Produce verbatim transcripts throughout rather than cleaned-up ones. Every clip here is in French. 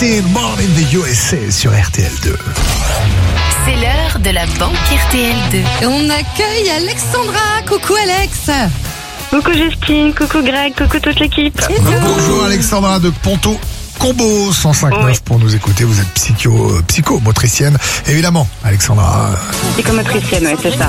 Springsteen, Born in the U S A sur R T L deux. C'est l'heure de la banque R T L deux. Et on accueille Alexandra. Coucou Alex. Coucou Justine, coucou Greg, coucou toute l'équipe. Bonjour Alexandra de Ponto. Combo cent cinq neuf Oui. pour nous écouter. Vous êtes psycho, euh, psychomotricienne, évidemment, Alexandra. Psychomotricienne, ouais, c'est ça.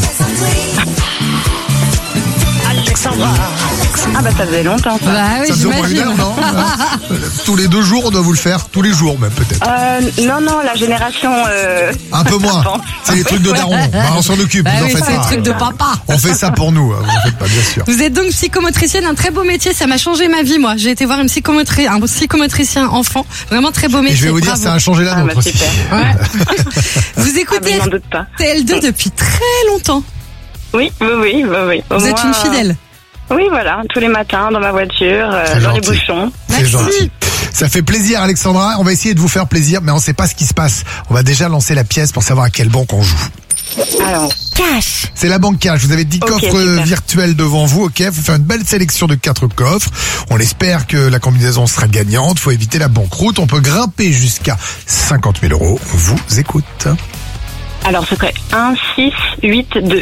Ah bah ça faisait longtemps ça. Bah oui, Ça faisait au moins une j'imagine. heure, non Hein Tous les deux jours, on doit vous le faire. Tous les jours, même peut-être. Euh, non, non, la génération... Euh... Un peu moins. avant. C'est les trucs de daron. Bah, on s'en occupe. Bah vous en oui, faites c'est le pas. truc de papa. On fait ça pour nous. Vous en faites pas, bien sûr. Vous êtes donc psychomotricienne, un très beau métier, ça m'a changé ma vie moi. J'ai été voir une psychomotri- un psychomotricien enfant, vraiment très beau Et métier. je vais vous dire, bravo. ça a changé la Ah, nôtre bah, aussi. super. Vous Ah, mais écoutez je n'en doute pas. R T L deux depuis très longtemps. Oui, oui, oui, oui. oui. Au Vous êtes moins, une fidèle. Oui, voilà, tous les matins, dans ma voiture, euh, C'est dans les gentil. bouchons. C'est Merci. gentil. Ça fait plaisir, Alexandra. On va essayer de vous faire plaisir, mais on ne sait pas ce qui se passe. On va déjà lancer la pièce pour savoir à quelle banque on joue. Alors, Cash. C'est la banque Cash. Vous avez dix Ok, coffres super. virtuels devant vous. Ok, vous faites une belle sélection de quatre coffres. On espère que la combinaison sera gagnante. Faut éviter la banqueroute. On peut grimper jusqu'à cinquante mille euros. On vous écoute. alors ce serait un, six, huit, deux.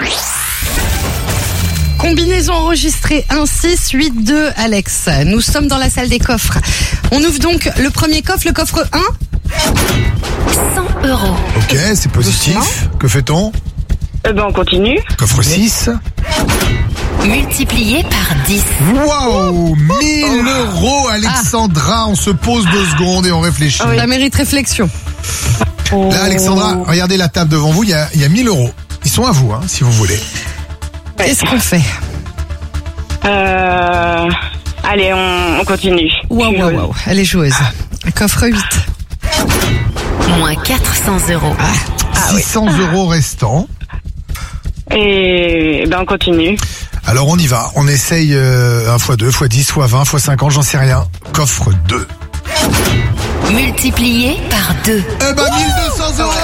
Combinaison enregistrée un six huit deux Alex. Nous sommes dans la salle des coffres. On ouvre donc le premier coffre, le coffre un. cent euros. Ok, c'est positif. Que fait-on? Eh ben, on continue. Coffre six. Multiplié par dix. Waouh, mille euros, Alexandra. On se pose deux secondes et on réfléchit. Oui. Ça mérite réflexion. Là, Alexandra, regardez la table devant vous. Il y a, il y a mille euros. Ils sont à vous, hein, si vous voulez. Qu'est-ce qu'on fait? Euh... Allez, on, on continue. Waouh, waouh, waouh. Elle est joueuse. Coffre huit. Moins quatre cents euros. Ah six cents euros restants. Et ben, on continue. Alors on y va, on essaye euh, un fois deux, fois dix, fois vingt, fois cinquante, j'en sais rien. Coffre deux. Multiplié par deux. Eh ben mille deux cents euros.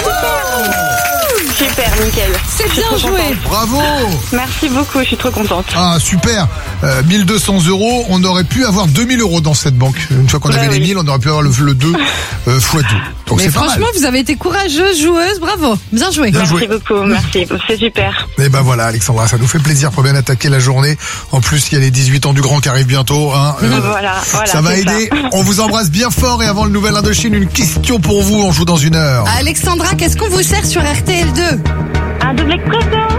Super, nickel. C'est Je suis bien trop joué. contente. Bravo. Merci beaucoup, je suis trop contente. Ah super, euh, mille deux cents euros, on aurait pu avoir deux mille euros dans cette banque. Une fois qu'on Bah avait les oui. mille, on aurait pu avoir le, le deux euh, fois deux. Donc Mais c'est pas mal. franchement, vous avez été courageuse, joueuse, bravo. Bien joué. Bien Merci joué. beaucoup, merci. C'est super. Et ben voilà Alexandra, ça nous fait plaisir pour bien attaquer la journée. En plus, il y a les dix-huit ans du grand qui arrivent bientôt. Hein. Euh, Voilà, voilà. ça va c'est aider. On vous embrasse bien fort et avant le nouvel Indochine, une question pour vous. On joue dans une heure. Alexandra, qu'est-ce qu'on vous sert sur R T L deux? Un double expresso.